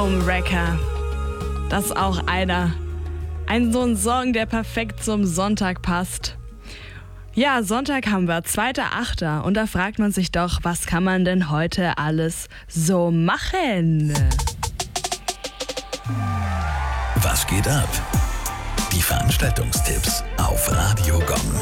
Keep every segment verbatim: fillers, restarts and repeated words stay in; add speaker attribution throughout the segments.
Speaker 1: Homewrecker. Das ist auch einer. Ein so ein Song, der perfekt zum Sonntag passt. Ja, Sonntag haben wir, zweiter achter Und da fragt man sich doch, was kann man denn heute alles so machen?
Speaker 2: Was geht ab? Die Veranstaltungstipps auf Radio Gong.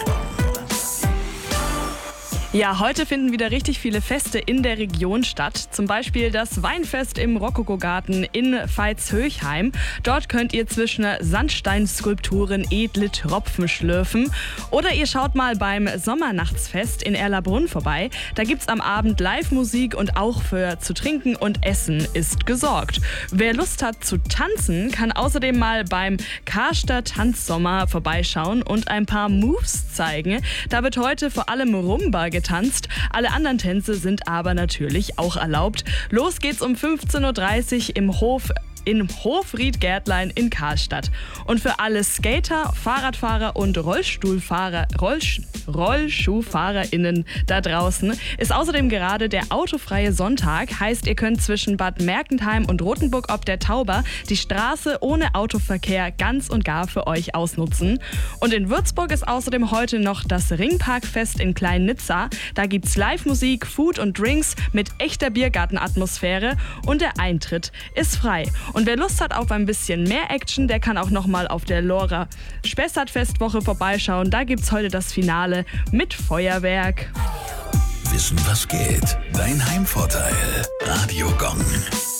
Speaker 1: Ja, heute finden wieder richtig viele Feste in der Region statt. Zum Beispiel das Weinfest im Rokoko-Garten in Veitshöchheim. Dort könnt ihr zwischen Sandsteinskulpturen edle Tropfen schlürfen. Oder ihr schaut mal beim Sommernachtsfest in Erlabrunn vorbei. Da gibt's am Abend Live-Musik und auch für zu trinken und essen ist gesorgt. Wer Lust hat zu tanzen, kann außerdem mal beim Karster Tanzsommer vorbeischauen und ein paar Moves zeigen. Da wird heute vor allem Rumba getanzt. Tanzt. Alle anderen Tänze sind aber natürlich auch erlaubt. Los geht's um fünfzehn Uhr dreißig im Hof in Hofried-Gärtlein in Karlstadt. Und für alle Skater, Fahrradfahrer und Rollstuhlfahrer, Rollsch, RollschuhfahrerInnen da draußen ist außerdem gerade der autofreie Sonntag. Heißt, ihr könnt zwischen Bad Mergentheim und Rothenburg ob der Tauber die Straße ohne Autoverkehr ganz und gar für euch ausnutzen. Und in Würzburg ist außerdem heute noch das Ringparkfest in Klein-Nizza. Da gibt's Live-Musik, Food und Drinks mit echter Biergartenatmosphäre und der Eintritt ist frei. Und wer Lust hat auf ein bisschen mehr Action, der kann auch nochmal auf der Lora Spessart-Festwoche vorbeischauen. Da gibt's heute das Finale mit Feuerwerk.
Speaker 2: Wissen, was geht? Dein Heimvorteil. Radio Gong.